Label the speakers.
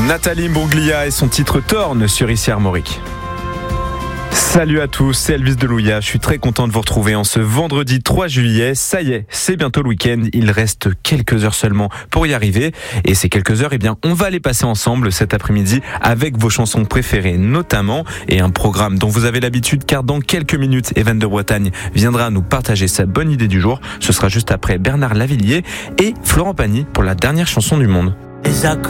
Speaker 1: Nathalie Imbruglia et son titre Torn sur Ici Armorique. Salut à tous, c'est Elvis Delouia. Je suis très content de vous retrouver en ce vendredi 3 juillet. Ça y est, c'est bientôt le week-end. Il reste quelques heures seulement pour y arriver. Et ces quelques heures, on va les passer ensemble cet après-midi avec vos chansons préférées notamment. Et un programme dont vous avez l'habitude car dans quelques minutes, Evan de Bretagne viendra nous partager sa bonne idée du jour. Ce sera juste après Bernard Lavilliers et Florent Pagny pour la dernière chanson du monde.